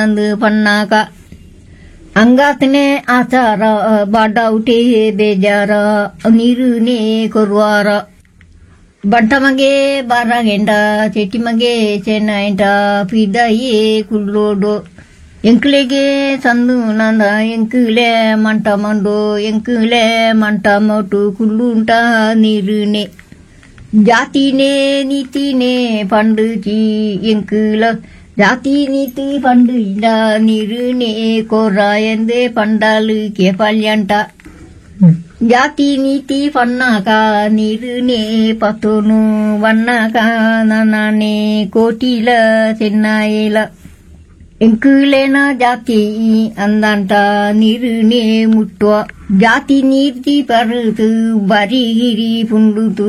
ಅಂದು ಪನ್ನಾಕ ಅಂಗಾತನೆ ಆಚಾರ ಬಾಡೌಟೆ ಬೇಜಾರ ನೀರುನೇ ಕೊರುವಾರ ಬಂಟಮಗೆ ಬಾರಾಗೆಂಡ ಚೆಟ್ಟಿಮಗೆ ಚೆನ್ನೈಂಟ ಪಿದಾಯೇ ಕುಳ್ಳೋಡು ಎಂಕ್ಲೆಗೆ ಸಂದು ನಂದ ಎಂಕ್ಲೆ ಮಂಟ ಮಂಡು ಎಂಕ್ಲೆ ಮಂಟ ಮೊಟ್ಟು ಕುಳ್ಳುಂಟ ನೀರುನೆ ಜಾತಿನೇ ನೀತಿನೇ ಪಂಡುಚಿ ಎಂಕ್ಲ ಜಾತಿ ನೀತಿ ಪಂಡು ಇಲ್ಲ ನೀರುನೆ ಕೊರ ಎಂದೇ ಪಂಡಾಲು ಕೆಪಲ್ಯಂಟ ಜಾತಿ ನೀತಿ ಪನ್ನಾಕ ನೀರುನೆ ಪತೋನು ವನ್ನಾಕ ನಾನೇ ಕೋಟಿಲ ಚೆನ್ನಾಯೇಲ ಎಂಕುಲೇನ ಜಾತಿ ಅಂದಂಟ ನೀರುನೆ ಮುಟ್ಟುವ ಜಾತಿ ನೀತಿ ಪರುತು ಬರಿಗಿರಿ ಪುಂಡುತು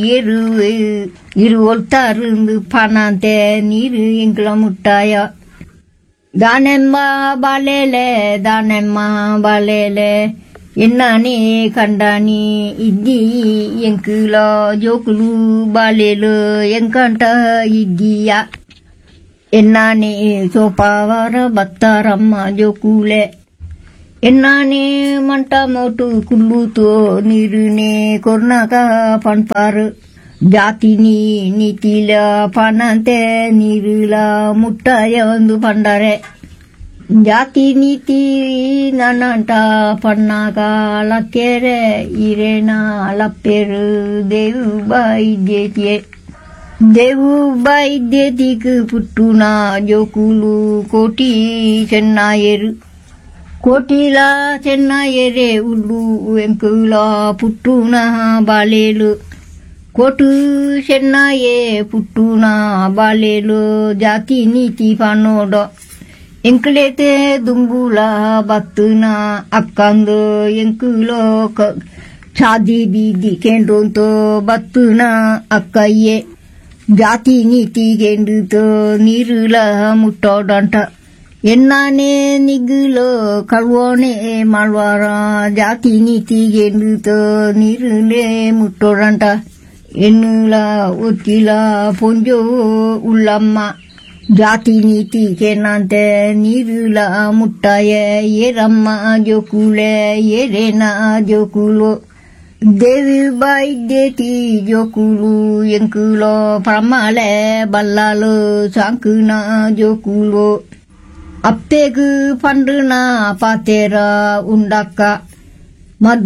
ಇರುವೊಲ್ತಾருந்து ಪನಂತೆ ನೀರು ಎಂಕುಲ ಮುಟ್ಟಾಯ ದಾನೆಮ್ಮ ಬಾಲೇಲೆ ಎನ್ನಾನೆ ಕಂಡಾನಿ ಇದ್ದಿ ಎಂಕುಲ ಜೋಕುಲು ಬಾಲೇಲು ಎಂಕಂಟ ಇದ್ದೀಯ ಎನ್ನಾನೆ ಸೋಪಾವರ ಬತ್ತಾರಮ್ಮ ಜೋಕುಲೆ ಎನ್ನಾನೆ ಮಂಟ ಮೋಟು ಕುಲ್ಲುತೋ ನೀರುನೆ ಕೊರ್ನಾಕ ಪನ್ಪಾರು ಜಾತಿ ನೀತಿಲ ಪನಂತೆ ನೀರುಲ ಮುಟ್ಟಾಯ ಒಂದು ಪಂಡರೆ ಜಾತಿ ನೀತಿ ನನ್ನಂಟ ಪನ್ನಾಕ ಲಕ್ಕೆರೆ ಇರೇನ ಲಪ್ಪೆರು ದೇವು ಬಾಯಿದ್ದೇತಿಗೆ ಪುಟ್ಟುನ ಜೋಕುಲು ಕೋಟಿ ಚೆನ್ನಾಯರು ಕೋಟಿಲ ಚೆನ್ನಾಯರೆ ಉಳ್ಳು ಎಂಕುಲ ಪುಟ್ಟುನ ಬಾಲೇಲು ಕೋಟು ಚೆನ್ನಾಯೇ ಪುಟ್ಟುನ ಬಾಲೇಲು ಜಾತಿ ನೀತಿ ಪನ್ನೋಡ ಎಂಕುಲೇತೆ ದುಂಗುಲ ಬತ್ತುನ ಅಕ್ಕಂದು ಎಂಕುಲೋ ಛಾದಿ ಬೀದಿ ಕೆಂಡೋಂತೋ ಬತ್ತುನ ಅಕ್ಕಯ್ಯೆ ಜಾತಿ ನೀತಿ ಗೆಂಡುತೋ ನೀರುಲ ಮುಟ್ಟೋಡಂಟ ಎನ್ನಾನೆ ನಿಗುಲೋ ಕಳ್ವೋನೆ ಮಾಳ್ವಾರ ಜಾತಿ ನೀತಿ ಗೆಂಡುತೋ ನೀರುಲೆ ಮುಟ್ಟೋಡಂಟ ಎನ್ನುಲ ಒತ್ತಿಲ ಪೊಂಜೋ ಉಳ್ಳಮ್ಮ ಜಾತಿ ನೀತಿ ಕೆನ್ನಂತೆ ನೀರುಲ ಮುಟ್ಟಾಯ ಏರಮ್ಮ ಜೋಕುಲೆ ಏರೇನ ಜೋಕುಲು ದೇವಿ ಬಾಯಿದ್ದೇತಿ ಜೋಕುಲು ಎಂಕುಲೋ ಪ್ರಮಾಲೆ ಬಲ್ಲಾಲು ಸಾಂಕುನ ಜೋಕುಲು ಅಪ್ಪೆಗು ಪಂಡುನ ಪಾತೆರ ಉಂಡಕ್ಕ